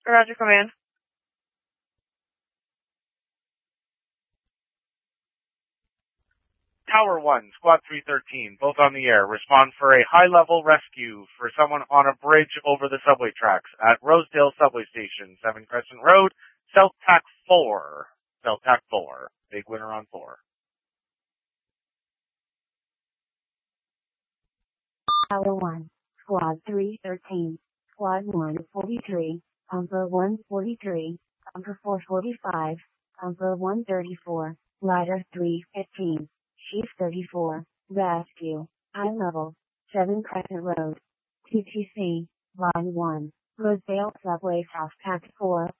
Roger, come in. Tower 1, Squad 313, both on the air. Respond for a high-level rescue for someone on a bridge over the subway tracks at Rosedale Subway Station, 7 Crescent Road, South Tack 4. South Tack 4. Big winner on 4. Tower 1, Squad 313, Squad 143, Pumper 143, Pumper 445, Pumper 134, Ladder 315, Chief 34, Rescue, High Level, 7 Crescent Road, TTC, Line 1, Rosedale Subway South Tack 4.